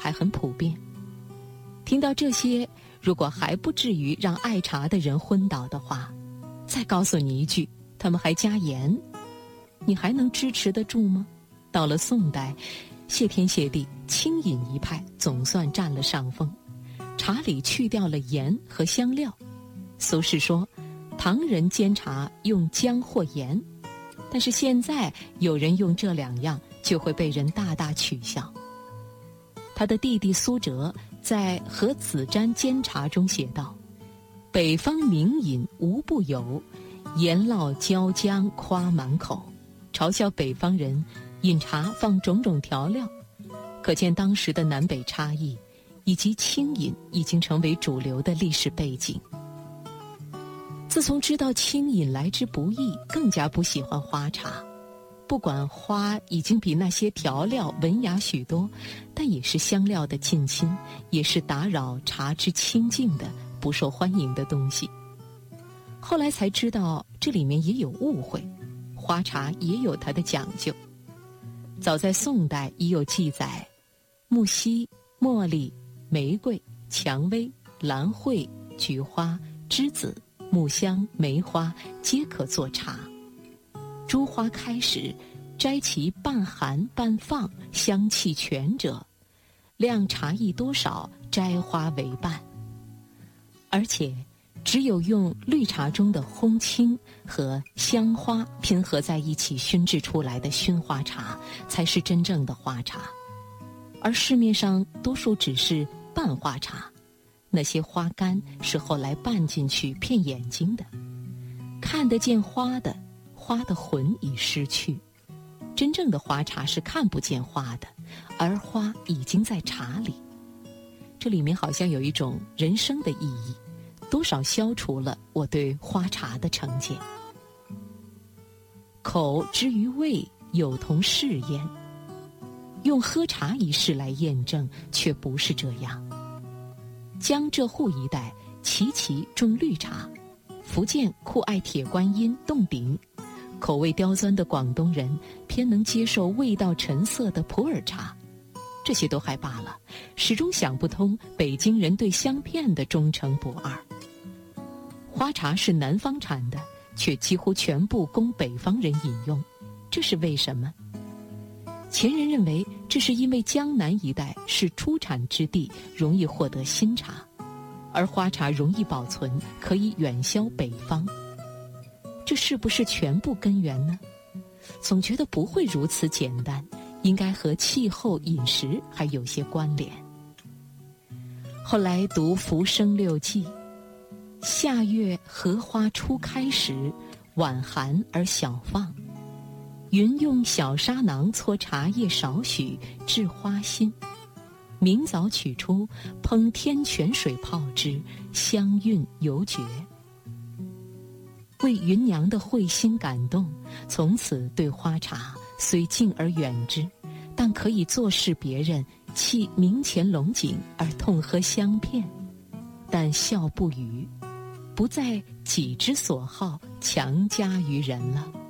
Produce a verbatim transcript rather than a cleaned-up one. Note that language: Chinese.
还很普遍。听到这些，如果还不至于让爱茶的人昏倒的话，再告诉你一句，他们还加盐，你还能支持得住吗？到了宋代，谢天谢地，清饮一派总算占了上风，茶里去掉了盐和香料。苏轼说，唐人煎茶用姜或盐，但是现在有人用这两样，就会被人大大取笑。他的弟弟苏辙在《和子瞻煎茶》中写道，北方名饮无不有，盐烙椒姜夸满口，嘲笑北方人饮茶放种种调料，可见当时的南北差异以及清饮已经成为主流的历史背景。自从知道清饮来之不易，更加不喜欢花茶。不管花已经比那些调料文雅许多，但也是香料的近亲，也是打扰茶之清净的不受欢迎的东西。后来才知道这里面也有误会，花茶也有它的讲究。早在宋代已有记载，木樨、茉莉、玫瑰、蔷薇、兰蕙、菊花、栀子、木香、梅花皆可做茶。诸花开时，摘其半含半放，香气全者，量茶艺多少，摘花为伴。而且只有用绿茶中的烘青和香花拼合在一起熏制出来的熏花茶，才是真正的花茶。而市面上多数只是拌花茶，那些花干是后来拌进去骗眼睛的，看得见花的，花的魂已失去。真正的花茶是看不见花的，而花已经在茶里。这里面好像有一种人生的意义，多少消除了我对花茶的成见。口之于味，有同试焉。用喝茶一事来验证，却不是这样。江浙沪一带齐齐种绿茶，福建酷爱铁观音、洞顶，口味刁钻的广东人偏能接受味道沉涩的普洱茶。这些都还罢了，始终想不通北京人对香片的忠诚不二。花茶是南方产的，却几乎全部供北方人饮用，这是为什么？前人认为这是因为江南一带是出产之地，容易获得新茶，而花茶容易保存，可以远销北方。这是不是全部根源呢？总觉得不会如此简单，应该和气候、饮食还有些关联。后来读《浮生六记》，夏月荷花初开时，晚寒而小放。云用小砂囊搓茶叶少许，制花心。明早取出，烹天泉水泡之，香韵犹绝。为芸娘的慧心感动，从此对花茶虽敬而远之，但可以坐视别人弃明前龙井而痛喝香片，但笑不语，不再己之所好强加于人了。